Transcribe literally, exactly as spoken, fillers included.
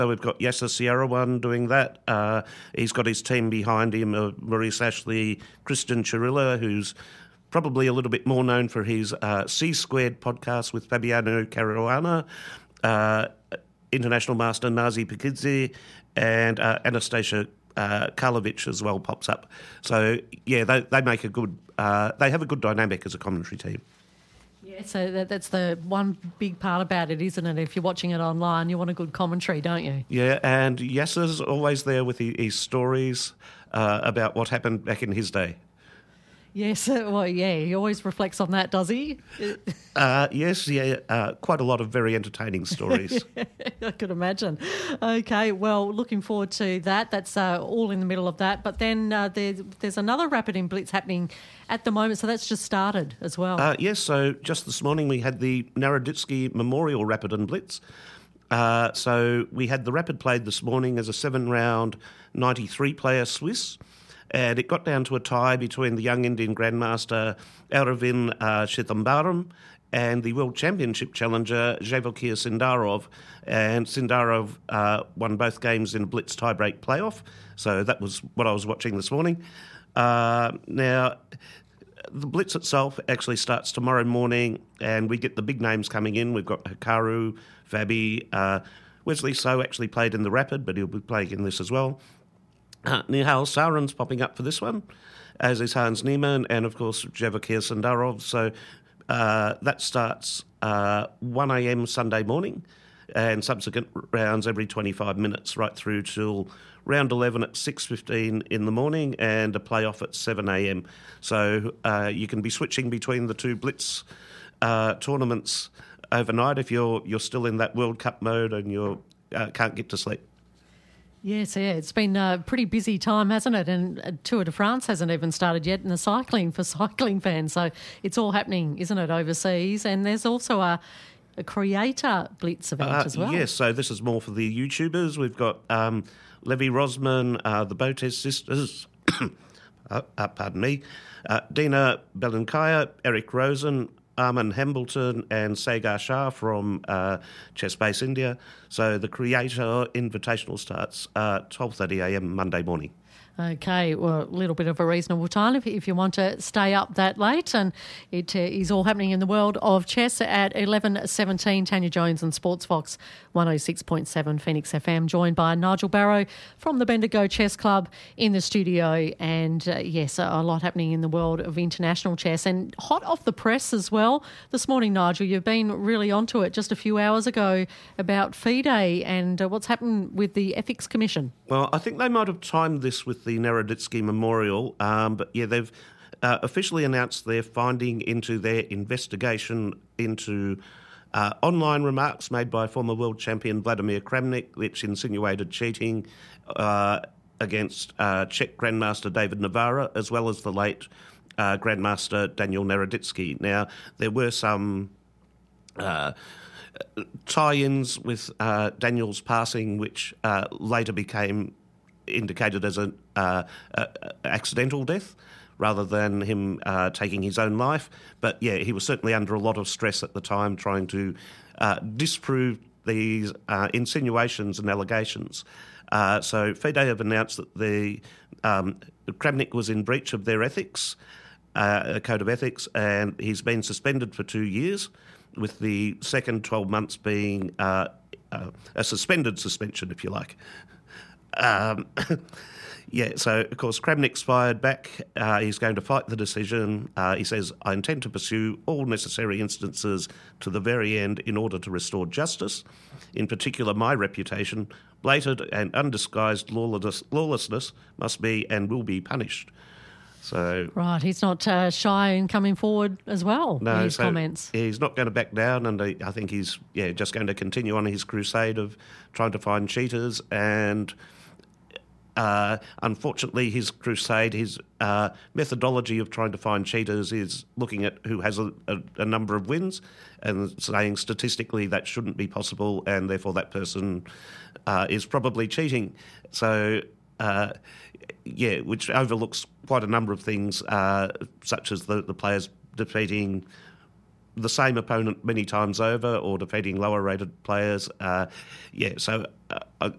So we've got Yasser Sierrawan doing that. Uh, he's got his team behind him, uh, Maurice Ashley, Christian Chirilla, who's probably a little bit more known for his uh, C Squared podcast with Fabiano Caruana, uh, International Master Nazi Pikidze, and uh, Anastasia uh, Karlovic as well pops up. So, yeah, they, they make a good... Uh, they have a good dynamic as a commentary team. Yeah, so that, that's the one big part about it, isn't it? If you're watching it online, you want a good commentary, don't you? Yeah, and Yasser's always there with his, his stories uh, about what happened back in his day. Yes, well, yeah, he always reflects on that, does he? uh, yes, yeah, uh, quite a lot of very entertaining stories. I could imagine. Okay, well, looking forward to that. That's uh, all in the middle of that. But then uh, there's, there's another Rapid in Blitz happening at the moment, so that's just started as well. Uh, yes, so just this morning we had the Naroditsky Memorial Rapid and Blitz. Uh, so we had the Rapid played this morning as a seven-round ninety-three player Swiss. And it got down to a tie between the young Indian Grandmaster Aravind uh, Chidambaram and the World Championship challenger Javokir Sindarov. And Sindarov uh, won both games in a Blitz tiebreak playoff. So that was what I was watching this morning. Uh, now, the Blitz itself actually starts tomorrow morning, and we get the big names coming in. We've got Hikaru, Fabi, uh, Wesley So actually played in the Rapid, but he'll be playing in this as well. Uh, Nihal Saren's popping up for this one, as is Hans Niemann and, of course, Javokir Sindarov. So uh, that starts uh, one a.m. Sunday morning and subsequent rounds every twenty-five minutes right through till round eleven at six fifteen in the morning and a playoff at seven a.m. So uh, you can be switching between the two Blitz uh, tournaments overnight if you're you're still in that World Cup mode and you uh, can't get to sleep. Yes, yeah, it's been a pretty busy time, hasn't it? And Tour de France hasn't even started yet, and the cycling for cycling fans. So it's all happening, isn't it, overseas? And there's also a, a creator Blitz event uh, as well. Yes, so this is more for the YouTubers. We've got um, Levi Rosman, uh, the Botes sisters, uh, uh, pardon me, uh, Dina Belinkaya, Eric Rosen, Armin Hambleton and Sagar Shah from uh, Chess Base India. So the Creator Invitational starts uh, twelve thirty a.m. Monday morning. Okay, well, a little bit of a reasonable time if, if you want to stay up that late. And it uh, is all happening in the world of chess at eleven seventeen. Tanya Jones and Sports Fox one oh six point seven Phoenix F M, joined by Nigel Barrow from the Bendigo Chess Club in the studio. And uh, yes, a, a lot happening in the world of international chess and hot off the press as well. This morning, Nigel, you've been really onto it just a few hours ago about FIDE and uh, what's happened with the Ethics Commission. Well, I think they might have timed this with the Naroditsky Memorial, um, but yeah, they've uh, officially announced their finding into their investigation into uh, online remarks made by former world champion Vladimir Kramnik, which insinuated cheating uh, against uh, Czech Grandmaster David Navara, as well as the late uh, Grandmaster Daniel Naroditsky. Now, there were some uh, tie-ins with uh, Daniel's passing, which uh, later became indicated as an uh, uh, accidental death rather than him uh, taking his own life. But yeah, he was certainly under a lot of stress at the time trying to uh, disprove these uh, insinuations and allegations. Uh, so FIDE have announced that the um, Kramnik was in breach of their ethics, uh, a code of ethics, and he's been suspended for two years, with the second twelve months being uh, uh, a suspended suspension, if you like. Um, yeah, so, of course, Kramnik's fired back. Uh, he's going to fight the decision. Uh, he says, I intend to pursue all necessary instances to the very end in order to restore justice, in particular my reputation. Blatant and undisguised lawlessness, lawlessness must be and will be punished. So Right, he's not uh, shy in coming forward as well no, in his so comments. He's not going to back down, and I think he's yeah just going to continue on his crusade of trying to find cheaters. And uh, unfortunately, his crusade, his uh, methodology of trying to find cheaters is looking at who has a, a, a number of wins and saying statistically that shouldn't be possible, and therefore that person uh, is probably cheating. So. Uh, yeah, which overlooks quite a number of things, uh, such as the, the players defeating the same opponent many times over or defeating lower rated players. Uh, yeah, so uh,